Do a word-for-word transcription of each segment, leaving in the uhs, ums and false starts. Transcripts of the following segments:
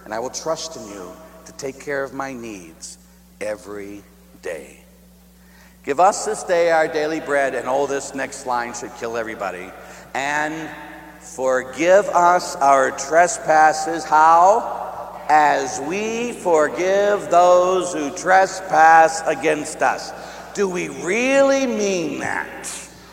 and I will trust in you to take care of my needs every day. Give us this day our daily bread, and oh, this next line should kill everybody. And forgive us our trespasses. How? As we forgive those who trespass against us. Do we really mean that?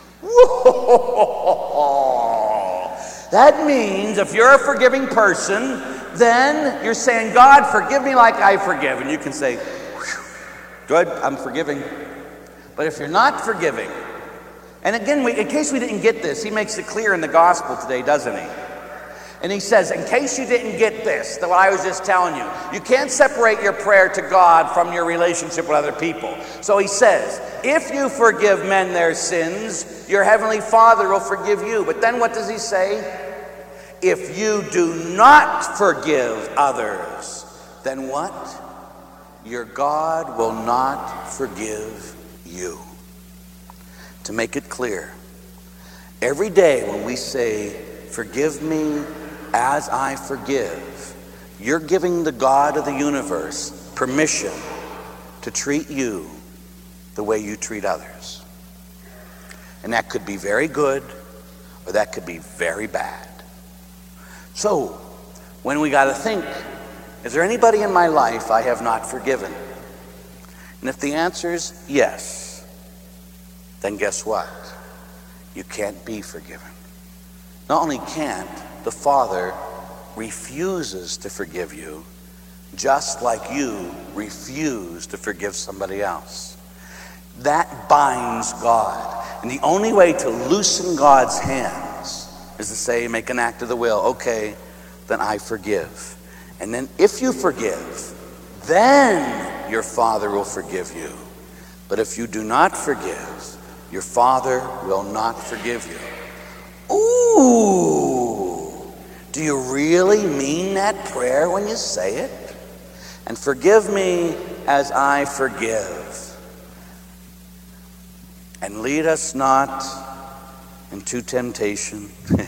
Whoa. That means if you're a forgiving person, then you're saying, God, forgive me like I forgive. And you can say, good, I'm forgiving. But if you're not forgiving, and again, we, in case we didn't get this, he makes it clear in the gospel today, doesn't he? And he says, in case you didn't get this, that what I was just telling you, you can't separate your prayer to God from your relationship with other people. So he says, if you forgive men their sins, your heavenly Father will forgive you. But then what does he say? If you do not forgive others, then what? Your God will not forgive you. To make it clear, every day when we say, forgive me as I forgive, you're giving the God of the universe permission to treat you the way you treat others. And that could be very good, or that could be very bad. So, when we got to think, is there anybody in my life I have not forgiven? And if the answer is yes, then guess what? You can't be forgiven. Not only can't, the Father refuses to forgive you, just like you refuse to forgive somebody else. That binds God. And the only way to loosen God's hands is to say, make an act of the will. Okay, then I forgive. And then if you forgive, then your Father will forgive you. But if you do not forgive, your Father will not forgive you. Ooh! Do you really mean that prayer when you say it? And forgive me as I forgive. And lead us not into temptation.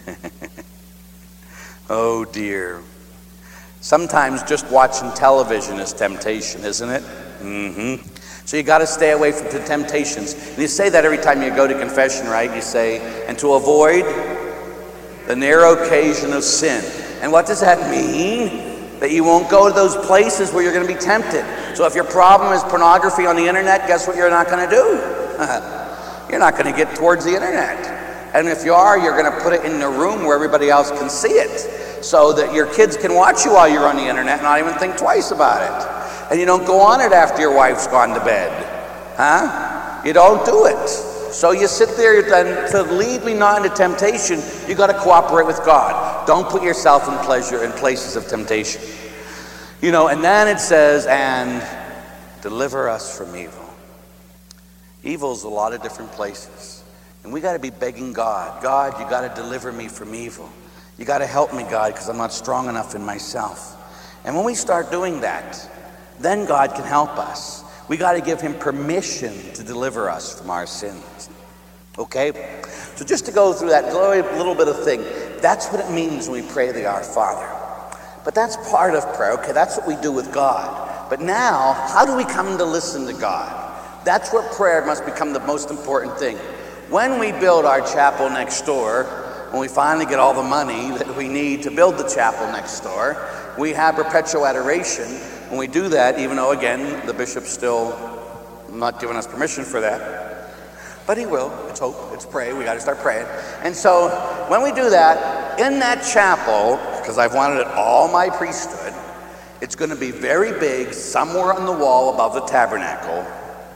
Oh dear. Sometimes just watching television is temptation, isn't it? Mm-hmm. So you got to stay away from the temptations. And you say that every time you go to confession, right? You say, and to avoid the narrow occasion of sin. And what does that mean? That you won't go to those places where you're going to be tempted. So if your problem is pornography on the internet, guess what you're not going to do? You're not going to get towards the internet. And if you are, you're going to put it in a room where everybody else can see it, so that your kids can watch you while you're on the internet and not even think twice about it. And you don't go on it after your wife's gone to bed. Huh? You don't do it. So you sit there, then to lead me not into temptation, you got to cooperate with God. Don't put yourself in pleasure in places of temptation. You know, and then it says, and deliver us from evil. Evil's a lot of different places. And we got to be begging God, God, you got to deliver me from evil. You got to help me, God, because I'm not strong enough in myself. And when we start doing that, then God can help us. We got to give him permission to deliver us from our sins. Okay? So just to go through that little bit of thing, that's what it means when we pray the Our Father. But that's part of prayer. Okay, that's what we do with God. But now, how do we come to listen to God? That's where prayer must become the most important thing. When we build our chapel next door, when we finally get all the money that we need to build the chapel next door, we have perpetual adoration. When we do that, even though, again, the bishop's still not giving us permission for that, but he will. It's hope. It's pray. We got to start praying. And so when we do that, in that chapel, because I've wanted it all my priesthood, it's going to be very big, somewhere on the wall above the tabernacle.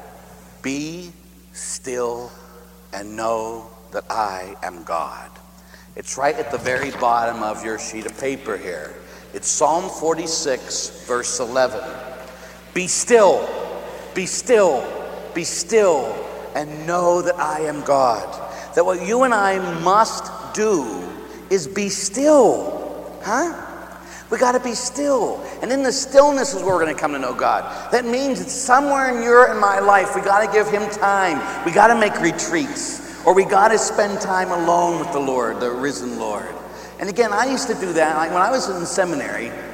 Be still and know that I am God. It's right at the very bottom of your sheet of paper here. It's Psalm forty-six, verse eleven. Be still, be still, be still, and know that I am God. That what you and I must do is be still. Huh? We got to be still. And in the stillness is where we're going to come to know God. That means it's somewhere in your and my life, we got to give him time. We got to make retreats. Or we got to spend time alone with the Lord, the risen Lord. And again, I used to do that. Like when I was in seminary,